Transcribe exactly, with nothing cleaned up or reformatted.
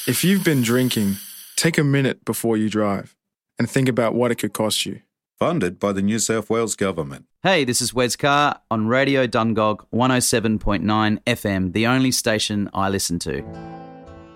If you've been drinking, take a minute before you drive and think about what it could cost you. Funded by the New South Wales Government. Hey, this is Wes Carr on Radio Dungog one oh seven point nine F M, the only station I listen to.